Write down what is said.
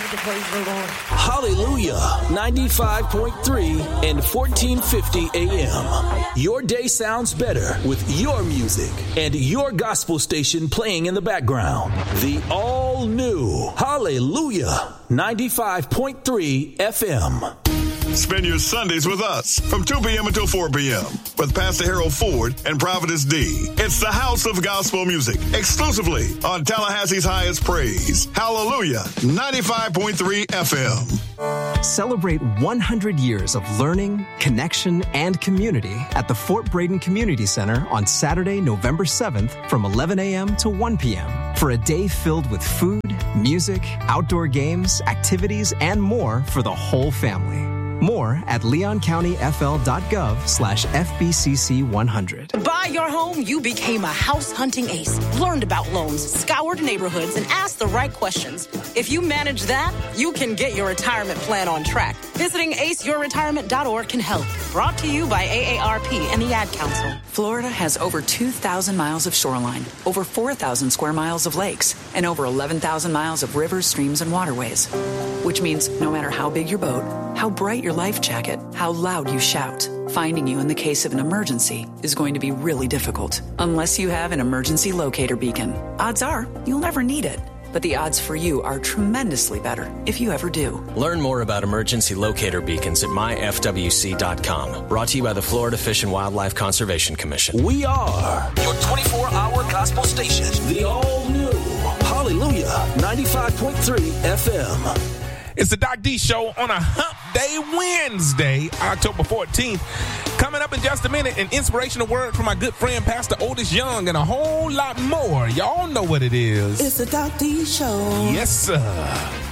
to praise the Lord. Hallelujah, 95.3 and 1450 AM. Your day sounds better with your music and your gospel station playing in the background. The all-new Hallelujah, 95.3 FM. Spend your Sundays with us from 2 p.m. until 4 p.m. with Pastor Harold Ford and Prophetess D. It's the House of Gospel Music, exclusively on Tallahassee's highest praise. Hallelujah, 95.3 FM. Celebrate 100 years of learning, connection, and community at the Fort Braden Community Center on Saturday, November 7th from 11 a.m. to 1 p.m. for a day filled with food, music, outdoor games, activities, and more for the whole family. More at leoncountyfl.gov/FBCC100. Buy your home, you became a house hunting ace. Learned about loans, scoured neighborhoods, and asked the right questions. If you manage that, you can get your retirement plan on track. Visiting aceyourretirement.org can help. Brought to you by AARP and the Ad Council. Florida has over 2,000 miles of shoreline, over 4,000 square miles of lakes, and over 11,000 miles of rivers, streams, and waterways. Which means no matter how big your boat, how bright your life jacket, how loud you shout, finding you in the case of an emergency is going to be really difficult. Unless you have an emergency locator beacon. Odds are you'll never need it. But the odds for you are tremendously better if you ever do. Learn more about emergency locator beacons at myfwc.com. Brought to you by the Florida Fish and Wildlife Conservation Commission. We are your 24-hour gospel station. The all-new Hallelujah, 95.3 FM. It's the Doc D Show on a Hump Day Wednesday, October 14th. Coming up in just a minute, an inspirational word from my good friend, Pastor Otis Young, and a whole lot more. Y'all know what it is. It's the Doc D Show. Yes, sir.